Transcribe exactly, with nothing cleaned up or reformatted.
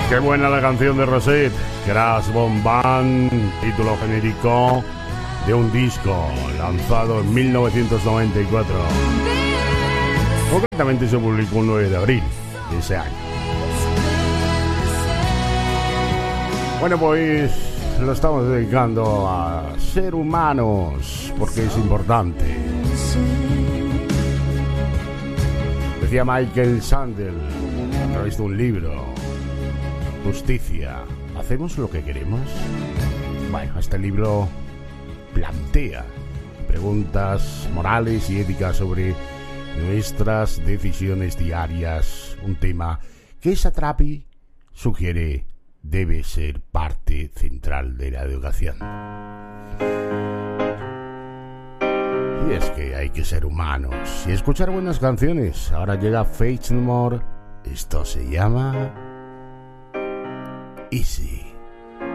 Qué buena la canción de Rosette, Crash Bombán, título genérico de un disco lanzado en mil novecientos noventa y cuatro. Concretamente se publicó el nueve de abril de ese año. Bueno, pues lo estamos dedicando a ser humanos porque es importante. Decía Michael Sandel a través de un libro: Justicia, ¿hacemos lo que queremos? Bueno, este libro plantea preguntas morales y éticas sobre nuestras decisiones diarias, un tema que Satrapi sugiere debe ser parte central de la educación. Y es que hay que ser humanos y escuchar buenas canciones. Ahora llega Faith No More, esto se llama Easy.